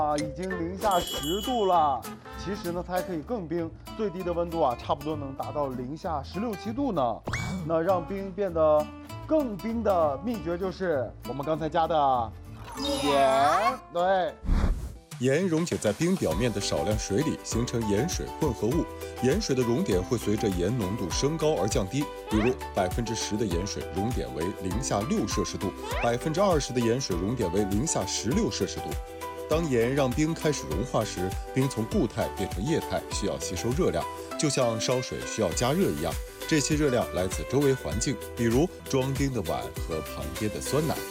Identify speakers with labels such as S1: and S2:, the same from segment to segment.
S1: 已经零下10度了。其实呢，它还可以更冰，最低的温度啊，差不多能达到零下16、17度呢。那让冰变得更冰的秘诀就是我们刚才加的盐。对。
S2: 盐溶解在冰表面的少量水里，形成盐水混合物。盐水的熔点会随着盐浓度升高而降低。比如10%的盐水熔点为零下6摄氏度，20%的盐水熔点为零下16摄氏度。当盐让冰开始融化时，冰从固态变成液态，需要吸收热量，就像烧水需要加热一样。这些热量来自周围环境，比如装冰的碗和旁边的酸奶。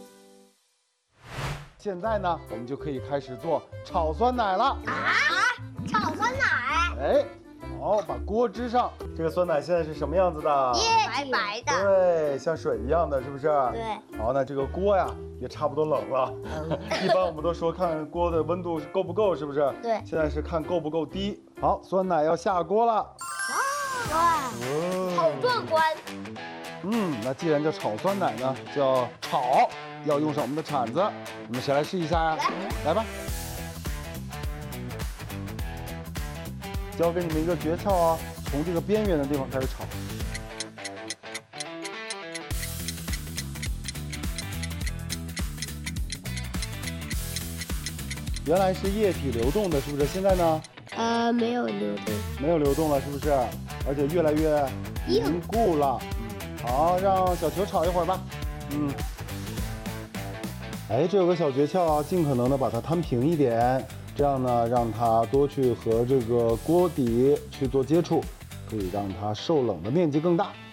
S1: 现在呢，我们就可以开始做炒酸奶了。
S3: 炒酸奶。
S1: 哎，好，把锅支上。这个酸奶现在是什么样子的？
S3: 白白的。
S1: 对，像水一样的，是不是？
S3: 对。
S1: 好，那这个锅呀也差不多冷了。一般我们都说看锅的温度够不够，是不是？
S3: 对。
S1: 现在是看够不够低。好，酸奶要下锅了。
S3: 哇，好壮观。
S1: 那既然叫炒酸奶呢，就要炒。 要用上我们的铲子，我们谁来试一下呀？来吧，教给你们一个诀窍啊，从这个边缘的地方开始炒。原来是液体流动的，是不是？现在呢？
S3: 没有流动。
S1: 没有流动了，是不是？而且越来越凝固了。好，让小球炒一会儿吧。哎，这有个小诀窍啊，尽可能的把它摊平一点，这样呢，让它多去和这个锅底去做接触，可以让它受冷的面积更大。